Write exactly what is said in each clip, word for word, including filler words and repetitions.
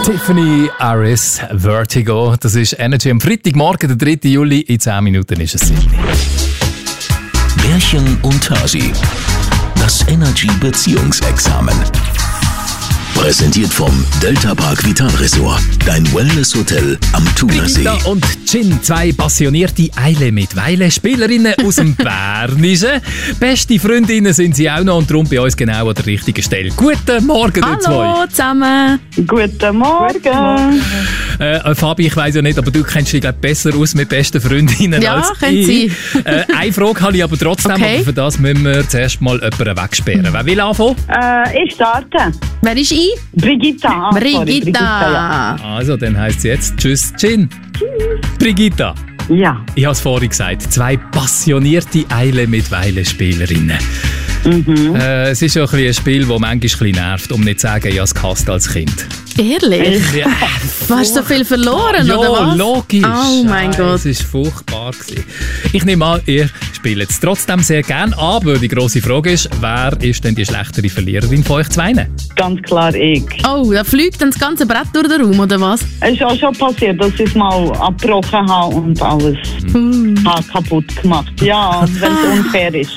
Tiffany Harris, Vertigo. Das ist Energy am Freitagmorgen, der dritte Juli. In zehn Minuten ist es Sydney. Märchen und Hasi. Das Energy Beziehungsexamen. Präsentiert vom Delta Park Vital Resort. Dein Wellness-Hotel am Thunersee. Brigitta und Gin, zwei passionierte Eile mit Weile-Spielerinnen aus dem Bernischen. Beste Freundinnen sind sie auch noch und darum bei uns genau an der richtigen Stelle. Guten Morgen, ihr zwei. Hallo zusammen. Guten Morgen. Äh, Fabi, ich weiss ja nicht, aber du kennst dich glaub, besser aus mit besten Freundinnen Ja, als können ich. Sie. Äh, eine Frage habe ich aber trotzdem, Okay. aber für das müssen wir zuerst mal jemanden wegsperren. Wer will anfangen? Äh, ich starte. Wer ist ich? Brigitta. Ah, sorry, Brigitta. ja. Also, dann heisst es jetzt Tschüss, Gin. Brigitta, Ja. ich habe es vorhin gesagt, zwei passionierte Eile mit Weile-Spielerinnen. Mhm. Äh, es ist ja ein, bisschen ein Spiel, das manchmal ein bisschen nervt, um nicht zu sagen, ich habe es gehasst als Kind. Ehrlich? Ja, Du hast so viel verloren, ja oder was? logisch. Oh mein Gott. Es war furchtbar gewesen. Ich nehme an, ihr spielt es trotzdem sehr gern, aber die grosse Frage ist, wer ist denn die schlechtere Verliererin von euch zwei? Ganz klar ich. Oh, da fliegt dann das ganze Brett durch den Raum, oder was? Es ist auch schon passiert, dass ich es mal abgebrochen habe und alles Hm. habe kaputt gemacht. Ja, wenn es unfair ist.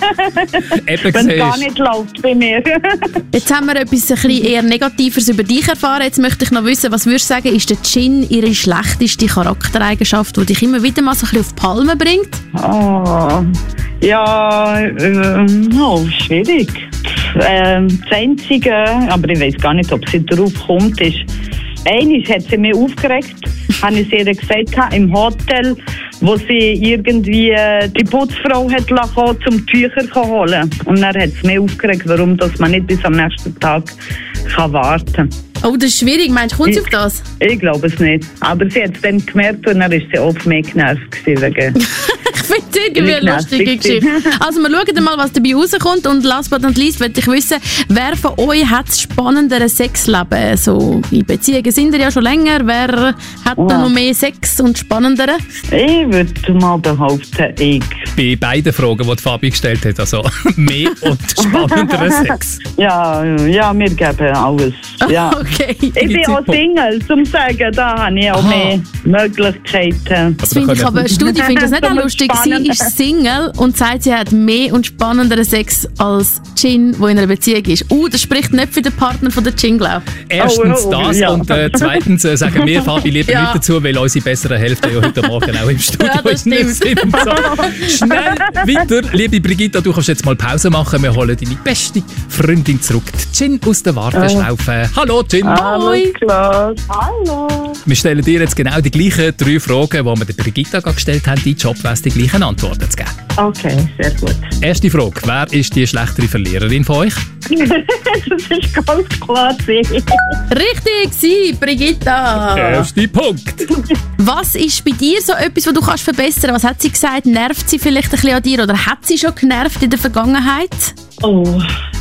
Eben Wenn es gar siehst, nicht läuft bei mir. Jetzt haben wir etwas ein bisschen eher Negatives über dich erfahren. Jetzt möchte ich noch wissen, was würdest du sagen, ist der Gin ihre schlechteste Charaktereigenschaft, die dich immer wieder mal so ein bisschen auf die Palme bringt? Oh, ja, äh, oh, schwierig. Ähm, das Einzige, aber ich weiß gar nicht, ob sie darauf kommt, ist, eines hat sie mich aufgeregt, habe ich ihr gesagt, im Hotel, wo sie irgendwie äh, die Putzfrau hat lassen, zum Tücher zu holen. Und dann hat sie mich aufgeregt, warum dass man nicht bis am nächsten Tag kann warten kann. Oh, das ist schwierig. Meinst du, kommt sie auf das? Ich glaube es nicht. Aber sie hat es dann gemerkt und dann ist sie auf mich genervt gewesen. Wegen Ich finde es irgendwie eine Nicht lustige nervig. Geschichte. Also wir schauen mal, was dabei rauskommt. Und last but not least möchte ich wissen, wer von euch hat das spannendere Sexleben? So, in Beziehungen sind ihr ja schon länger. Wer hat da Ja. noch mehr Sex und spannendere? Ich würde mal behaupten, ich. bei beiden Fragen, die die Fabi gestellt hat, also mehr und spannenderen Sex. Ja, ja, wir geben alles. Ja. Okay. Ich bin Gibt's auch einen Punkt? Single, zum sagen, da habe ich auch Aha. mehr Möglichkeiten. Das finde ich aber, Studi findet das nicht auch lustig. Sie ist Single und sagt, sie hat mehr und spannenderen Sex als Gin, der in einer Beziehung ist. Uh, das spricht nicht für den Partner von der Gin, glaube ich. Erstens Oh, oh, das ja. und äh, zweitens äh, sagen wir, Fabi, lieber Ja. nicht dazu, weil unsere bessere Hälfte ja heute Morgen auch im Studio Ja, das innen stimmt. sind. So, schnell weiter. Liebe Brigitta, du kannst jetzt mal Pause machen. Wir holen deine beste Freundin zurück. Die Gin aus der Warteschlaufe. Hallo Gin. Alles klar. Hallo. Wir stellen dir jetzt genau die gleichen drei Fragen, die wir der Brigitta gerade gestellt haben. Dein Job wäre es, die gleichen Antworten zu geben. Okay, sehr gut. Erste Frage. Wer ist die schlechtere Verliererin von euch? Das ist ganz klar. sie. Richtig, sie, Brigitta. Erster Punkt. Was ist bei dir so etwas, was du kannst verbessern? Was hat sie gesagt? Nervt sie vielleicht ein bisschen an dir oder hat sie schon genervt in der Vergangenheit? Oh,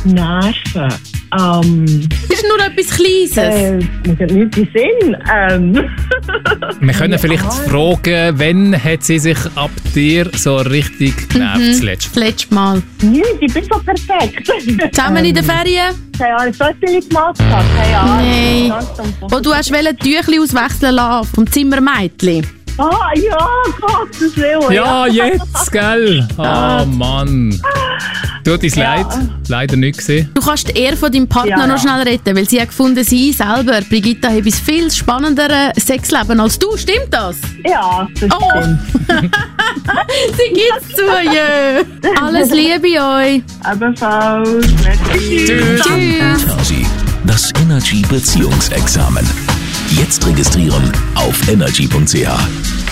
Nerven. Ähm, Das ist nur etwas Kleines. äh, mir geht nicht in den Sinn. Ähm, Wir können vielleicht fragen, wann hat sie sich ab dir so richtig genervt das letzte Das letzte Mal. nicht, ich bin so perfekt. Zusammen in den Ferien? Keine Ahnung, so viel ich gemacht habe. Keine Ahnung. Nein. Ganz am- Wo du hast wollen, die Tüchli auswechseln lassen vom Zimmermädchen. Ah, ja, Gottes Willen. Ja, jetzt, gell? Oh Mann. Tut uns leid. Leider nicht gesehen. Du kannst die Ehre von deinem Partner Ja, noch ja. schnell retten, weil sie hat gefunden, sie selber, Brigitta, hat ein viel spannenderes Sexleben als du. Stimmt das? Ja, das Oh. stimmt. Sie gibt's zu, jö. Alles Liebe euch. Ebenfalls. Merci. Tschüss. Tschüss. Hasi. Das Energy Beziehungsexamen. Jetzt registrieren auf energy punkt c h.